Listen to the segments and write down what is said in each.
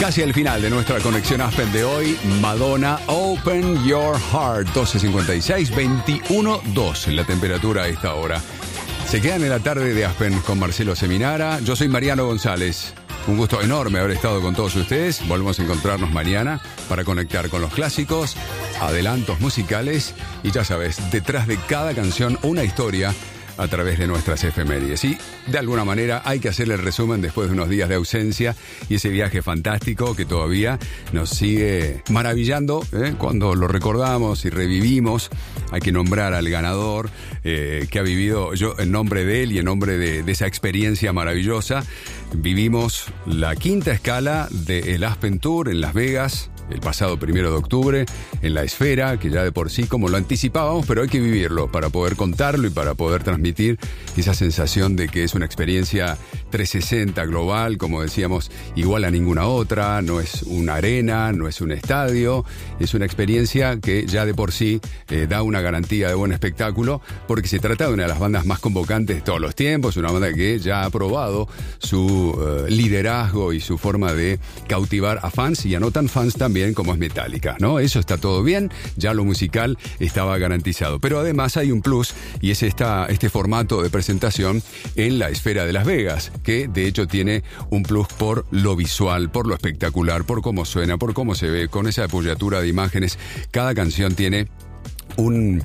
Casi al final de nuestra conexión Aspen de hoy, Madonna, Open Your Heart, 12:56, 21:2 la temperatura a esta hora. Se quedan en la tarde de Aspen con Marcelo Seminara. Yo soy Mariano González. Un gusto enorme haber estado con todos ustedes. Volvemos a encontrarnos mañana para conectar con los clásicos, adelantos musicales y ya sabes, detrás de cada canción una historia a través de nuestras efemérides. Y de alguna manera hay que hacerle el resumen después de unos días de ausencia y ese viaje fantástico que todavía nos sigue maravillando, cuando lo recordamos y revivimos. Hay que nombrar al ganador que ha vivido, yo en nombre de él y en nombre de esa experiencia maravillosa, vivimos la quinta escala del Aspen Tour en Las Vegas el pasado 1 de octubre, en la Esfera, que ya de por sí, como lo anticipábamos, pero hay que vivirlo para poder contarlo y para poder transmitir esa sensación de que es una experiencia 360 global, como decíamos, igual a ninguna otra. No es una arena, no es un estadio, es una experiencia que ya de por sí da una garantía de buen espectáculo, porque se trata de una de las bandas más convocantes de todos los tiempos, una banda que ya ha probado su liderazgo y su forma de cautivar a fans y a no tan fans también, como es Metallica, ¿no? Eso está todo bien, ya lo musical estaba garantizado. Pero además hay un plus, y es este formato de presentación en la Esfera de Las Vegas, que de hecho tiene un plus por lo visual, por lo espectacular, por cómo suena, por cómo se ve, con esa apoyatura de imágenes. Cada canción tiene un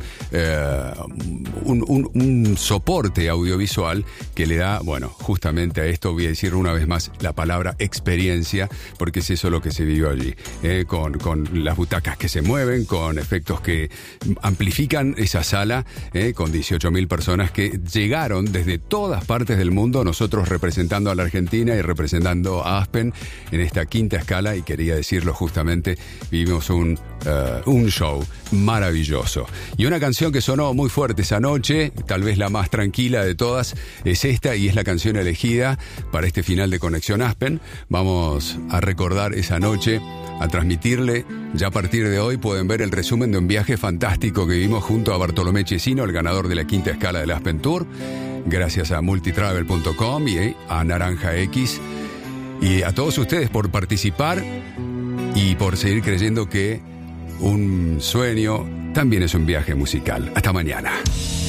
soporte audiovisual que le da, bueno, justamente a esto voy a decir una vez más la palabra experiencia, porque es eso lo que se vivió allí, con las butacas que se mueven, con efectos que amplifican esa sala, con 18.000 personas que llegaron desde todas partes del mundo, nosotros representando a la Argentina y representando a Aspen en esta quinta escala, y quería decirlo justamente, vivimos un show maravilloso. Y una canción que sonó muy fuerte esa noche, tal vez la más tranquila de todas, es esta, y es la canción elegida para este final de Conexión Aspen. Vamos a recordar esa noche, a transmitirle. Ya a partir de hoy pueden ver el resumen de un viaje fantástico que vivimos junto a Bartolomé Chesino, el ganador de la quinta escala del Aspen Tour, gracias a multitravel.com y a Naranja X, y a todos ustedes por participar y por seguir creyendo que un sueño también es un viaje musical. Hasta mañana.